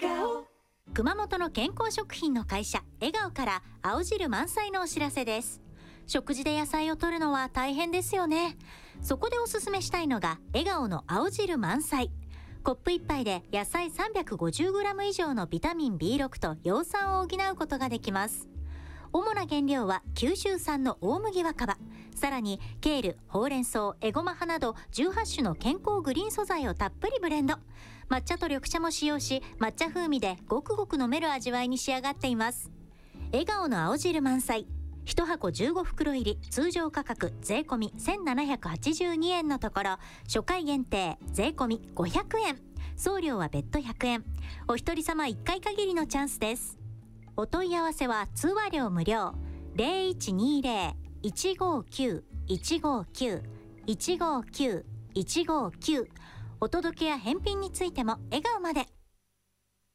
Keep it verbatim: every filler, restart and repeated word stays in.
顔。 熊本の健康食品の会社笑顔から青汁満載のお知らせです。食事で野菜を摂るのは大変ですよね。そこでおすすめしたいのが笑顔の青汁満載。コップいっぱいで野菜 さんびゃくごじゅうグラム 以上のビタミン ビーろく と葉酸を補うことができます。主な原料は九州産の大麦若葉、さらにケール、ほうれん草、エゴマ葉などじゅうはち種の健康グリーン素材をたっぷりブレンド。抹茶と緑茶も使用し、抹茶風味でごくごく飲める味わいに仕上がっています。笑顔の青汁満載、いちはこじゅうごふくろ入り、通常価格税込みせんななひゃくはちじゅうにえんのところ、初回限定税込みごひゃくえん、送料は別途ひゃくえん。お一人様いっかい限りのチャンスです。お問い合わせは通話料無料 ゼロいちにゼロ いちごきゅう いちごきゅう いちごきゅう いちごきゅう。お届けや返品についても笑顔まで。